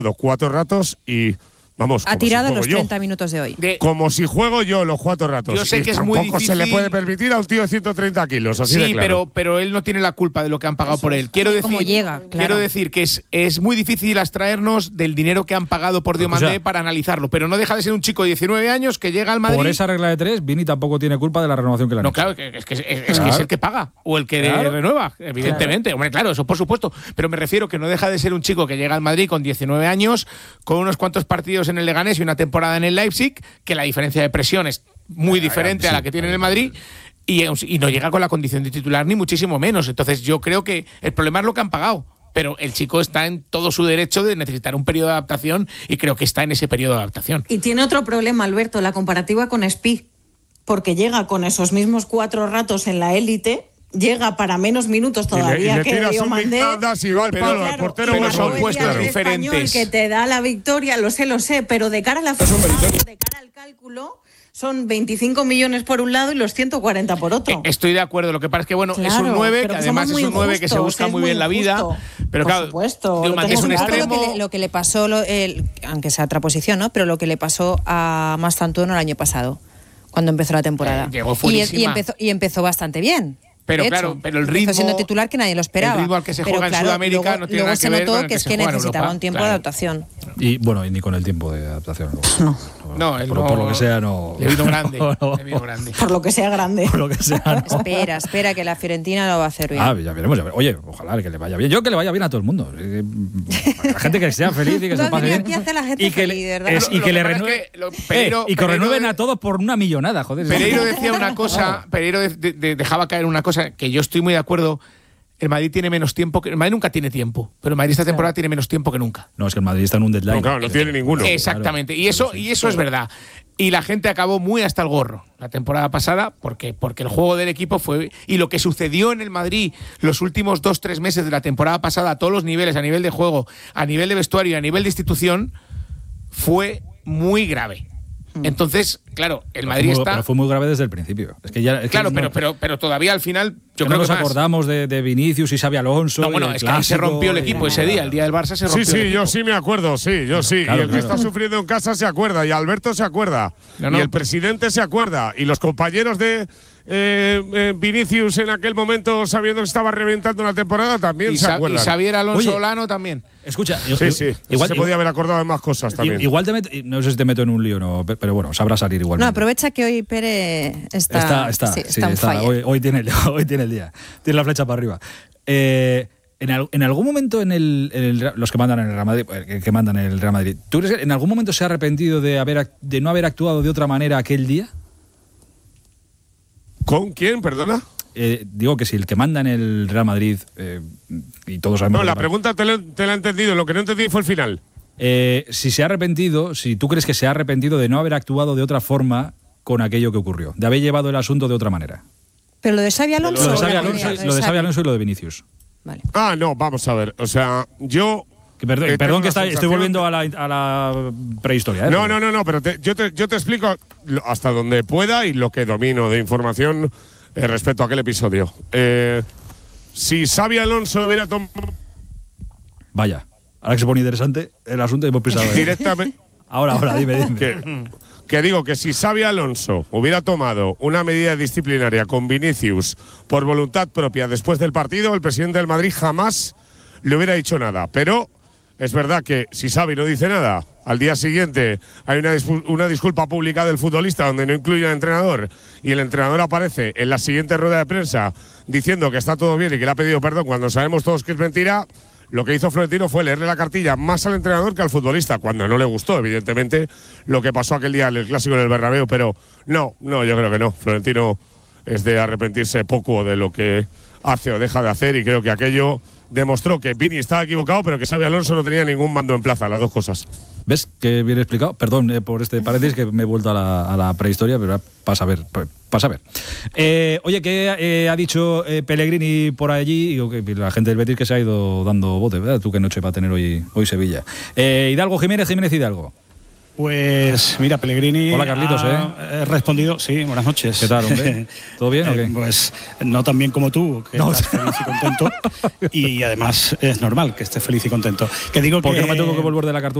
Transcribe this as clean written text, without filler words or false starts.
4 ratos y vamos. Ha tirado si los yo. 30 minutos de hoy. Como si juego yo los 4 ratos. Yo sé y que es muy tampoco difícil. se le puede permitir a un tío de 130 kilos. Así de Sí, claro. pero él no tiene la culpa de lo que han pagado por él. Quiero decir, cómo llega, claro. Quiero decir que es muy difícil abstraernos del dinero que han pagado por Diomandé para analizarlo, pero no deja de ser un chico de 19 años que llega al Madrid. Por esa regla de 3, Vini tampoco tiene culpa de la renovación que le han hecho. Claro, es que es el que paga o el que renueva, evidentemente. Claro. Hombre, claro, eso por supuesto. Pero me refiero que no deja de ser un chico que llega al Madrid con 19 años, con unos cuantos partidos en el Leganés y una temporada en el Leipzig, que la diferencia de presión es muy diferente a la que tiene en el Madrid. Y no llega con la condición de titular, ni muchísimo menos. Entonces yo creo que el problema es lo que han pagado. Pero el chico está en todo su derecho de necesitar un periodo de adaptación y creo que está en ese periodo de adaptación. Y tiene otro problema, Alberto, la comparativa con Spi, porque llega con esos mismos 4 ratos en la élite, llega para menos minutos todavía que Diomandé. Pero son puestos diferentes. Que te da la victoria, lo sé, pero de cara a la de cara al cálculo, son 25 millones por un lado y los 140 por otro. Estoy de acuerdo. Lo que pasa es que, bueno, es un 9, que además es un 9 que se busca muy bien la vida. Pero por claro, supuesto, Diomandé es un extremo. Lo que le pasó, aunque sea otra posición, ¿no? Pero lo que le pasó a Mastantuono el año pasado, cuando empezó la temporada. Llegó y empezó bastante bien. Pero claro, pero el ritmo. Empezó siendo titular que nadie lo esperaba. El ritmo al que se juega en Sudamérica no tiene nada que ver con el que se juega en Europa. Luego se notó que necesitaba un tiempo de adaptación. Y bueno, y ni con el tiempo de adaptación. No, por lo que sea, no. Le vino grande. Le vino grande. Por lo que sea grande. Por lo que sea, no. Espera, que la Fiorentina lo va a hacer bien. Ya veremos. Oye, ojalá que le vaya bien. Yo que le vaya bien a todo el mundo. La gente que sea feliz y que se pase bien. Y que le renueven. Y que renueven a todos por una millonada, joder. Pereiro decía una cosa. Pereiro dejaba caer una cosa que yo estoy muy de acuerdo. El Madrid tiene menos tiempo el Madrid nunca tiene tiempo, pero el Madrid esta temporada tiene menos tiempo que nunca. No, es que el Madrid está en un deadline. No, claro, no tiene ninguno. Exactamente, y eso es verdad. Y la gente acabó muy hasta el gorro la temporada pasada porque el juego del equipo fue. Y lo que sucedió en el Madrid los últimos 2-3 meses de la temporada pasada a todos los niveles, a nivel de juego, a nivel de vestuario y a nivel de institución, fue muy grave. Entonces, claro, el Madrid Pero fue muy grave desde el principio. Pero todavía al final yo creo nos que acordamos de Vinicius y Xabi Alonso. No, bueno, es que ahí se rompió el equipo ese día, el día del Barça se rompió. Sí, yo sí me acuerdo, yo sí. Claro, y el que está sufriendo en casa se acuerda, y Alberto se acuerda, y el presidente se acuerda, y los compañeros de Vinicius en aquel momento, sabiendo que estaba reventando la temporada, también se acuerdan. Y Xavier Alonso Olano también. Escucha, igual se podía haber acordado de más cosas también. Igual no sé si te meto en un lío, no, pero bueno, sabrá salir igual. No, aprovecha que hoy Pere está hoy tiene el día. Tiene la flecha para arriba. En algún momento los que mandan en el Real Madrid, que mandan en el Real Madrid, ¿tú crees que en algún momento se ha arrepentido de no haber actuado de otra manera aquel día? ¿Con quién, perdona? Digo que si el que manda en el Real Madrid y todos sabemos. No, la pregunta te la he entendido. Lo que no entendí fue el final. Si se ha arrepentido, si tú crees que se ha arrepentido de no haber actuado de otra forma con aquello que ocurrió, de haber llevado el asunto de otra manera. Pero lo de Xabi Alonso. Lo de Xabi Alonso y lo de Vinicius. Vale. No, vamos a ver. O sea, yo. Perdón que estoy volviendo a la prehistoria. No, pero yo te explico hasta donde pueda y lo que domino de información respecto a aquel episodio. Si Xabi Alonso hubiera tomado. Vaya, ahora que se pone interesante el asunto hemos pisado. Directamente. Ahora, dime. Que digo que si Xabi Alonso hubiera tomado una medida disciplinaria con Vinicius por voluntad propia después del partido, el presidente del Madrid jamás le hubiera dicho nada. Pero es verdad que si Xavi no dice nada, al día siguiente hay una disculpa pública del futbolista donde no incluye al entrenador y el entrenador aparece en la siguiente rueda de prensa diciendo que está todo bien y que le ha pedido perdón cuando sabemos todos que es mentira. Lo que hizo Florentino fue leerle la cartilla más al entrenador que al futbolista, cuando no le gustó, evidentemente, lo que pasó aquel día en el Clásico en el Bernabéu, pero no, yo creo que no. Florentino es de arrepentirse poco de lo que hace o deja de hacer y creo que aquello demostró que Vini estaba equivocado, pero que Xabi Alonso no tenía ningún mando en plaza, las dos cosas. ¿Ves? Que bien explicado. Perdón por este paréntesis que me he vuelto a la prehistoria, pero pasa a ver. Oye, ¿qué ha dicho Pellegrini por allí? La gente del Betis que se ha ido dando bote, ¿verdad? Tú qué noche va a tener hoy Sevilla. Hidalgo Jiménez Hidalgo. Pues mira, Pellegrini. Hola, Carlitos, ha respondido, sí, buenas noches. ¿Qué tal, hombre? ¿Todo bien o qué? Pues no tan bien como tú, que No. estás feliz y contento. Y además es normal que estés feliz y contento. Que digo ¿Por qué que no me tengo que volver de la Cartuja